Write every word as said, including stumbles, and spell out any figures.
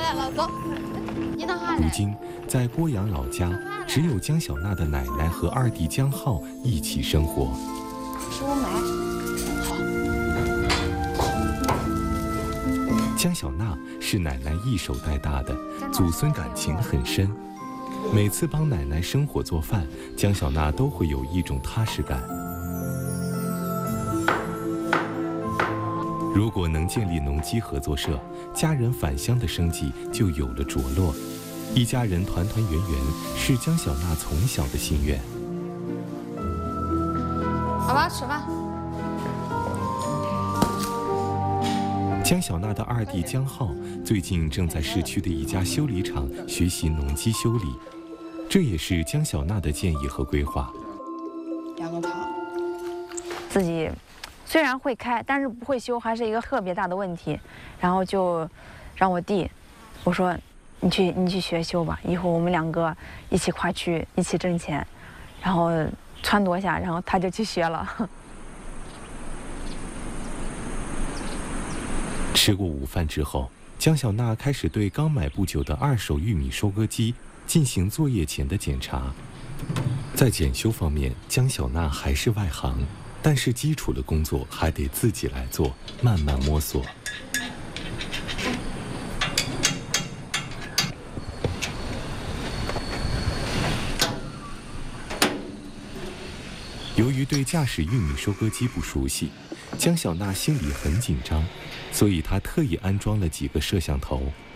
来了，走。你等下来。 如今，在郭阳老家，只有江小娜的奶奶和二弟江浩一起生活。 是我买。 好。江小娜是奶奶一手带大的，祖孙感情很深。每次帮奶奶生火做饭，江小娜都会有一种踏实感。如果能建立农机合作社，家人返乡的生计就有了着落。一家人团团圆圆，是江小娜从小的心愿。 好吧，吃饭。 江小娜的二弟江浩最近正在市区的一家修理厂学习农机修理，这也是江小娜的建议和规划。 两个汤。 自己虽然会开，但是不会修，还是一个特别大的问题。然后就让我弟，我说你去你去学修吧，以后我们两个一起跨区，一起挣钱。然后撺掇下，然后他就去学了。 吃过午饭之后，江小娜开始对刚买不久的二手玉米收割机进行作业前的检查。在检修方面，江小娜还是外行，但是基础的工作还得自己来做，慢慢摸索。由于对驾驶玉米收割机不熟悉，江小娜心里很紧张，所以她特意安装了几个摄像头。